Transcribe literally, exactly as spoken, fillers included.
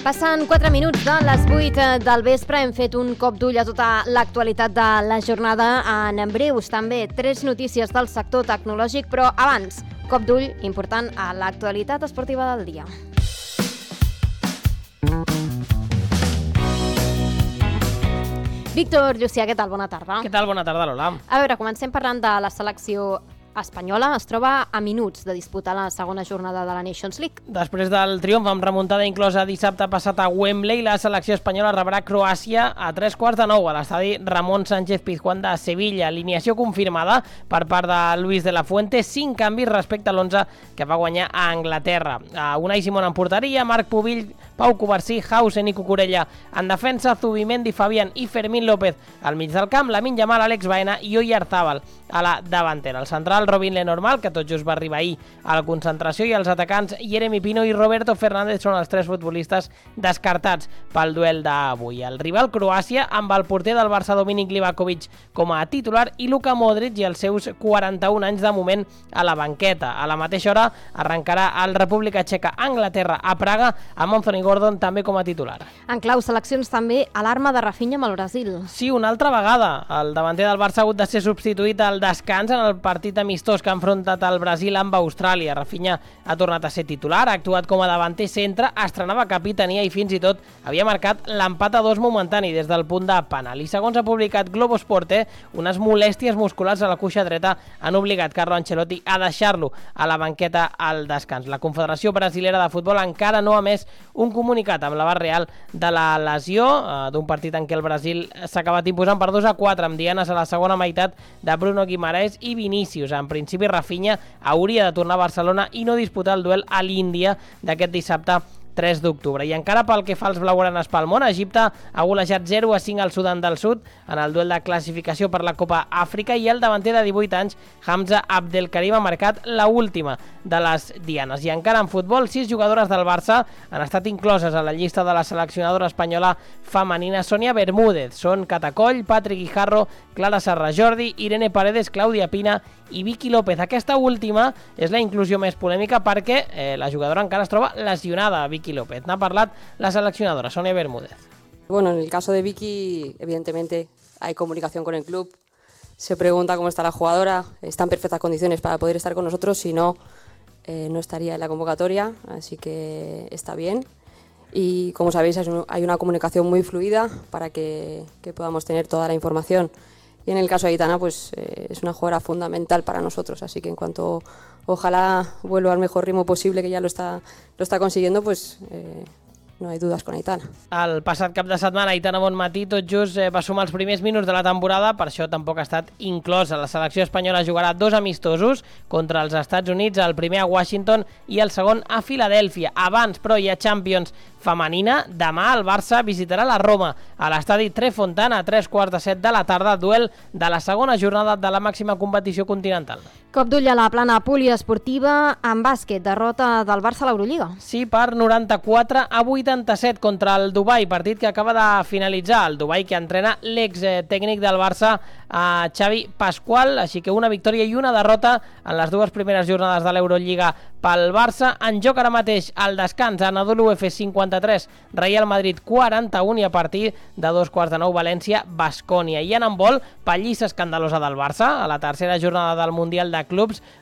Passen quatre minuts de les vuit del vespre. Hem fet un cop d'ull a tota l'actualitat de la jornada. En breus també tres notícies del sector tecnològic, però abans, cop d'ull important a l'actualitat esportiva del dia. Víctor Llucià, què tal? Bona tarda. Què tal? Bona tarda, Lola. A veure, comencem parlant de la selecció espanyola. Es troba a minuts de disputar la segona jornada de la Nations League. Després del triomf amb remuntada inclosa dissabte passat a Wembley, la selecció espanyola rebrà Croàcia a tres quarts de nou a l'estadi Ramon Sánchez Pizjuán de Sevilla. Alineació confirmada per part de Luis de la Fuente, cinc canvis respecte a l'onze que va guanyar a Anglaterra. Unai Simón en porteria, Marc Pubill, Pau Covarsí, Hausen i Cucurella en defensa, Zubimendi, Fabián i Fermín López al mig del camp, Lamine Yamal, Alex Baena i Oyarzábal a la davantera. El central Robin Lenormand, que tot just va arribar ahir a la concentració, i els atacants Jeremy Pino i Roberto Fernández són els tres futbolistes descartats pel duel d'avui. El rival Croàcia amb el porter del Barça Dominic Livakovic com a titular i Luka Modric i els seus quaranta-un anys de moment a la banqueta. A la mateixa hora arrencarà el República Txeca Anglaterra a Praga amb Anthony Gordon també com a titular. En clau seleccions també alarma de Rafinha amb el Brasil. Sí, una altra vegada. El davanter del Barça ha hagut de ser substituït al descans en el partit amistós que ha enfrontat el Brasil amb Austràlia. Rafinha ha tornat a ser titular, ha actuat com a davanter centre, estrenava capitania i fins i tot havia marcat l'empat a dos momentani des del punt de penal. I segons ha publicat Globo Esporte, unes molèsties musculars a la cuixa dreta han obligat Carlo Ancelotti a deixar-lo a la banqueta al descans. La Confederació Brasilera de Futbol encara no ha emès un comunicat amb l'abast real de la lesió eh, d'un partit en què el Brasil s'ha acabat imposant per dos a quatre amb dianes a la segona meitat de Bruno Guimaraes i Vinícius. En principi, Rafinha hauria de tornar a Barcelona i no disputar el duel a l'Índia d'aquest dissabte tres d'octubre. I encara pel que fa als blaugranes pel món, Egipte ha golejat zero a cinc al Sudan del Sud en el duel de classificació per la Copa Àfrica i el davanter de divuit anys, Hamza Abdelkarim, ha marcat la última de les dianes. I encara en futbol, sis jugadores del Barça han estat incloses a la llista de la seleccionadora espanyola femenina Sonia Bermúdez. Són Catacoll, Patrick Guijarro, Clara Serra Jordi, Irene Paredes, Clàudia Pina i Vicky López. Aquesta última és la inclusió més polèmica perquè eh, la jugadora encara es troba lesionada, Vicky López. N'ha parlat la seleccionadora Sonia Bermúdez. Bueno, en el caso de Vicky, evidentemente hay comunicación con el club. Se pregunta cómo está la jugadora, está en perfectas condiciones para poder estar con nosotros, si no, eh, no estaría en la convocatoria, así que está bien. Y como sabéis, hay una comunicación muy fluida para que, que podamos tener toda la información. Y en el caso de Aitana, pues eh, es una jugadora fundamental para nosotros, así que en cuanto ojalá vuelva al mejor ritmo posible, que ya lo está, lo está consiguiendo, pues eh, no hay dudas con Aitana. El passat cap de setmana, Aitana Bonmatí tot just eh, va sumar els primers minuts de la temporada, per això tampoc ha estat inclosa. La selecció espanyola jugarà dos amistosos contra els Estats Units, el primer a Washington i el segon a Filadèlfia. Abans, però, hi ha Champions femenina. Demà el Barça visitarà la Roma a l'estadi Trefontana a tres quarts de set de la tarda, duel de la segona jornada de la màxima competició continental. Cop d'ull a la plana poliesportiva en bàsquet, derrota del Barça a l'Eurolliga. Sí, per noranta-quatre a vuitanta-set contra el Dubai, partit que acaba de finalitzar. El Dubai que entrena l'ex tècnic del Barça, a Xavi Pascual, així que una victòria i una derrota en les dues primeres jornades de l'Eurolliga pel Barça. En joc ara mateix al descans, Anadolu Efes cinquanta-tres, Real Madrid quaranta-un i a partir de dos quarts de nou València Baskonia. I en handbol, pallissa escandalosa del Barça a la tercera jornada del Mundial de Clubs